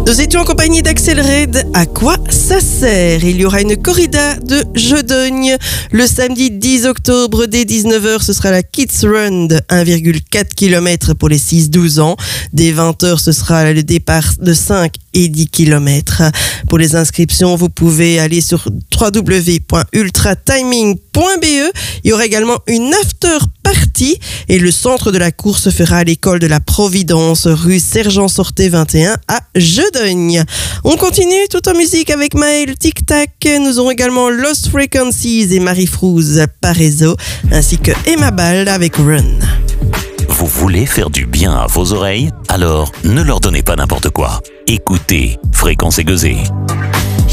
Nous étions en compagnie d'Axel Red. À quoi ça sert? Il y aura une corrida de Jodogne le samedi 10 octobre dès 19h. Ce sera la Kids Run de 1,4 km pour les 6-12 ans. Dès 20h, ce sera le départ de 5 et 10 km. Pour les inscriptions, vous pouvez aller sur www.ultratiming.be. Il y aura également une after party et le centre de la course se fera à l'école de la Providence, rue Sergent Sorté 21 à Jodogne. On continue tout en musique avec Maël Tic Tac. Nous aurons également Lost Frequencies et Marie Frouz Parezo, ainsi que Emma Ball avec Run. Vous voulez faire du bien à vos oreilles? Alors, ne leur donnez pas n'importe quoi. Écoutez Fréquence Aiguisée.